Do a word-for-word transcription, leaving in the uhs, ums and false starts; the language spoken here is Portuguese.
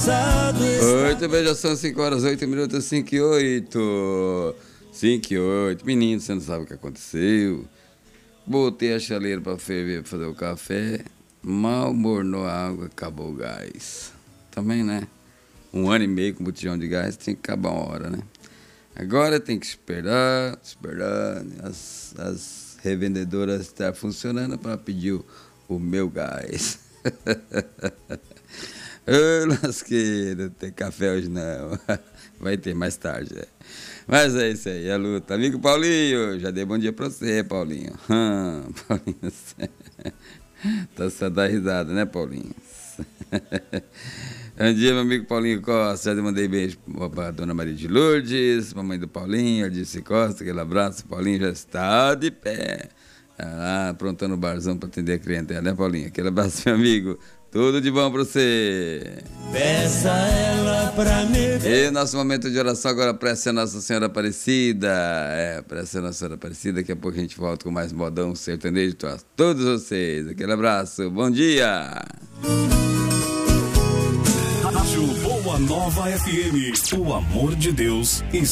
passado está... Oito, bem, já são cinco horas, oito minutos, cinco e oito. cinco e oito. Menino, você não sabe o que aconteceu. Botei a chaleira pra ferver, pra fazer o café. Mal mornou a água, acabou o gás. Também, né? Um ano e meio com botijão de gás, tem que acabar uma hora, né? Agora tem que esperar, esperar as, as revendedoras estar funcionando para pedir o, o meu gás. Ô, lasqueira, não tem café hoje não. Vai ter mais tarde, é. Mas é isso aí, é a luta. Amigo Paulinho, já dei bom dia pra você, Paulinho. Hum, Paulinho, tá só dando risada, né, Paulinho? Bom dia, meu amigo Paulinho Costa. Já mandei beijo pra dona Maria de Lourdes, mamãe do Paulinho, a Dirce Costa, aquele abraço. Paulinho já está de pé. Ah, aprontando o barzão pra atender a clientela, né, Paulinho? Aquele abraço, meu amigo. Tudo de bom pra você. Peça ela pra me... E nosso momento de oração agora, prece a Nossa Senhora Aparecida. É, prece a Nossa Senhora Aparecida. Daqui a pouco a gente volta com mais modão sertanejo para todos vocês. Aquele abraço, bom dia. Rádio Boa Nova F M. O amor de Deus